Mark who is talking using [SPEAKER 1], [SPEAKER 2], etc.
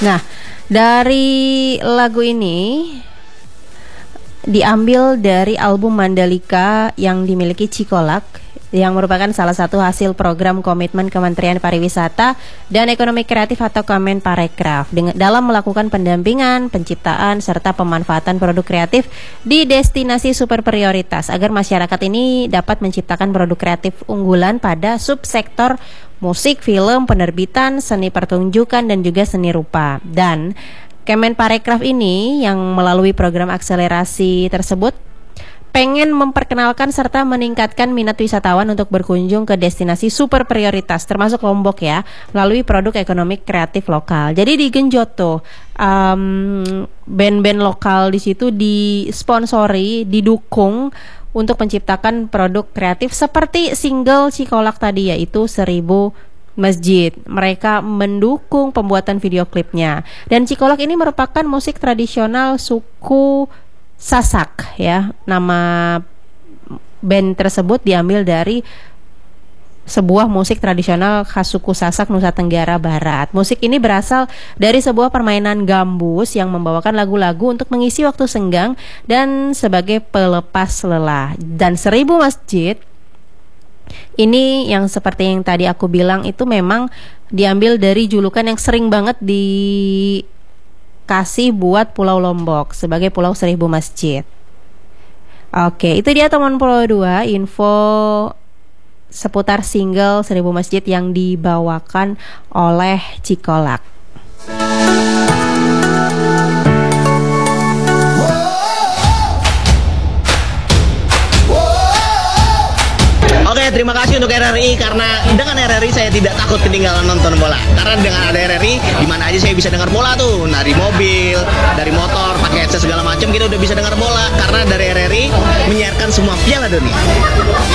[SPEAKER 1] Nah, dari lagu ini diambil dari album Mandalika yang dimiliki Cikolak, yang merupakan salah satu hasil program komitmen Kementerian Pariwisata dan Ekonomi Kreatif atau Kemenparekraf dalam melakukan pendampingan, penciptaan, serta pemanfaatan produk kreatif di destinasi super prioritas agar masyarakat ini dapat menciptakan produk kreatif unggulan pada subsektor musik, film, penerbitan, seni pertunjukan, dan juga seni rupa. Dan Kemenparekraf ini yang melalui program akselerasi tersebut pengen memperkenalkan serta meningkatkan minat wisatawan untuk berkunjung ke destinasi super prioritas termasuk Lombok ya, melalui produk ekonomi kreatif lokal. Jadi digenjot tuh band-band lokal di situ disponsori, didukung untuk menciptakan produk kreatif seperti single Cikolak tadi, yaitu 1000 Masjid. Mereka mendukung pembuatan video klipnya. Dan Cikolak ini merupakan musik tradisional suku Sasak ya. Nama band tersebut diambil dari sebuah musik tradisional khas suku Sasak, Nusa Tenggara Barat. Musik ini berasal dari sebuah permainan gambus yang membawakan lagu-lagu untuk mengisi waktu senggang dan sebagai pelepas lelah. Dan 1000 Masjid ini yang seperti yang tadi aku bilang itu memang diambil dari julukan yang sering banget dikasih buat Pulau Lombok sebagai Pulau 1000 Masjid. Oke, itu dia teman Pulau 2 info seputar single 1000 Masjid yang dibawakan oleh Cikolak.
[SPEAKER 2] Oke, terima kasih untuk RRI karena dengan RRI saya tidak takut ketinggalan nonton bola. Karena dengan ada RRI, di mana aja saya bisa dengar bola tuh, dari mobil, dari motor, pakai headset segala macam kita udah bisa dengar bola karena dari RRI menyiarkan semua Piala Dunia.